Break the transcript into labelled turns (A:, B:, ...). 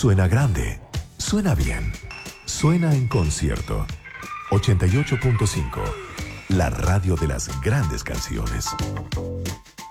A: Suena grande, suena bien, suena en concierto. 88.5, la radio de las grandes canciones.